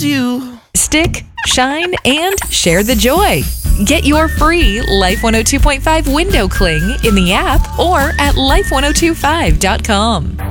loves you. Stick, shine, and share the joy. Get your free Life 102.5 window cling in the app or at life1025.com.